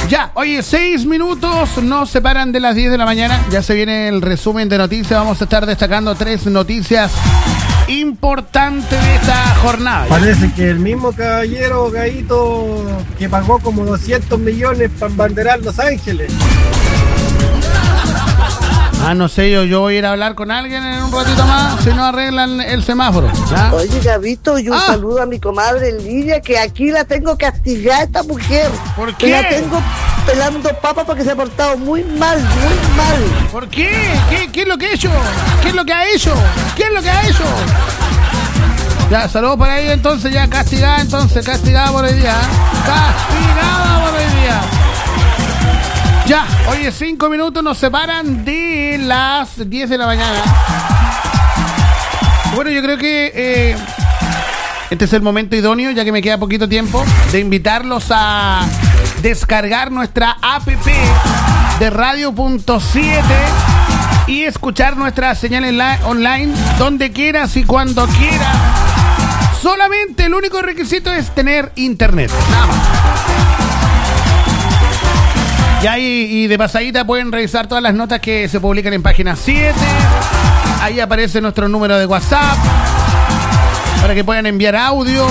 Ya, oye, 6 minutos nos separan de las 10 de la mañana. Ya se viene el resumen de noticias. Vamos a estar destacando 3 noticias importantes de esta jornada. Parece que el mismo caballero Gaito que pagó como 200 millones para embanderar Los Ángeles. No sé, yo voy a ir a hablar con alguien en un ratito más si no arreglan el semáforo. ¿Ya? Oye, Gabito, y un saludo a mi comadre Lidia, que aquí la tengo castigada esta mujer. ¿Por qué? La tengo pelando papas porque se ha portado muy mal, muy mal. ¿Por qué? ¿Qué es lo que ha hecho? ¿Qué es lo que ha hecho? ¿Qué es lo que ha hecho? Ya, saludos para ella entonces, ya castigada por hoy día. Castigada por hoy día. Ya, oye, 5 minutos nos separan de las 10 de la mañana. Bueno, yo creo que este es el momento idóneo, ya que me queda poquito tiempo, de invitarlos a descargar nuestra app de Radio.7 y escuchar nuestras señales online donde quieras y cuando quieras. Solamente el único requisito es tener internet. Nada más. Y de pasadita pueden revisar todas las notas que se publican en página 7. Ahí aparece nuestro número de WhatsApp para que puedan enviar audios.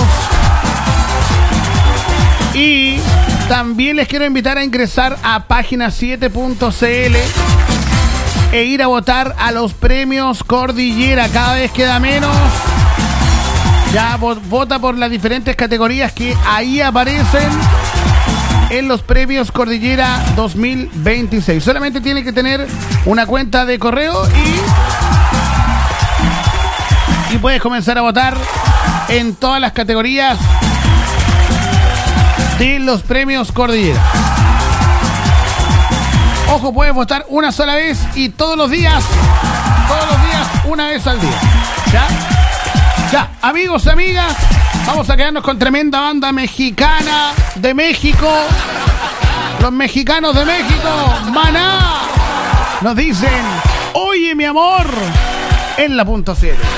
Y también les quiero invitar a ingresar a página7.cl e ir a votar a los premios Cordillera. Cada vez queda menos. Ya vota por las diferentes categorías que ahí aparecen en los premios Cordillera 2026. Solamente tiene que tener una cuenta de correo y puedes comenzar a votar en todas las categorías de los premios Cordillera. Ojo, puedes votar una sola vez y todos los días, una vez al día. Ya, amigos, amigas, vamos a quedarnos con tremenda banda mexicana de México. Los mexicanos de México, Maná, nos dicen, oye mi amor, en la punto 7.